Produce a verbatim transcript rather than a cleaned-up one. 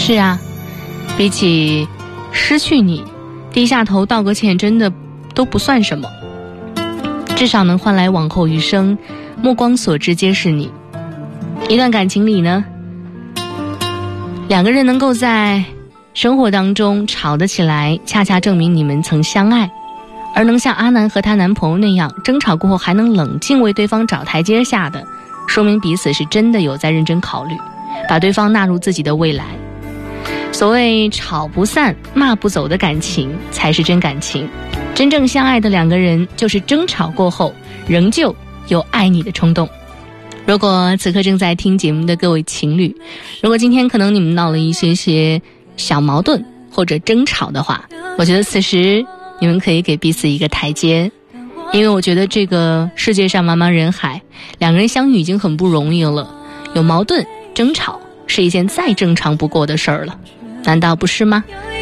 是啊，比起失去你，低下头道个歉真的都不算什么，至少能换来往后余生目光所至皆是你。一段感情里呢，两个人能够在生活当中吵得起来，恰恰证明你们曾相爱。而能像阿南和她男朋友那样，争吵过后还能冷静为对方找台阶下的，说明彼此是真的有在认真考虑，把对方纳入自己的未来。所谓吵不散骂不走的感情才是真感情，真正相爱的两个人就是争吵过后仍旧有爱你的冲动。如果此刻正在听节目的各位情侣，如果今天可能你们闹了一些些小矛盾或者争吵的话，我觉得此时你们可以给彼此一个台阶，因为我觉得这个世界上茫茫人海，两个人相遇已经很不容易了，有矛盾争吵是一件再正常不过的事儿了，难道不是吗？